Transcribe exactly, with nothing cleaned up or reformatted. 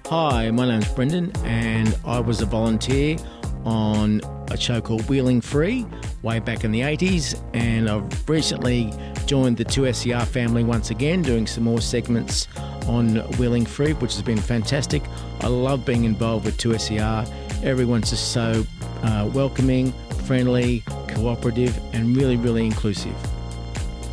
Hi, my name's Brendan and I was a volunteer on a show called Wheeling Free way back in the eighties, and I've recently joined the two S E R family once again, doing some more segments on Wheeling Free, which has been fantastic. I love being involved with two S E R. Everyone's just so uh, welcoming, friendly, cooperative and really, really inclusive.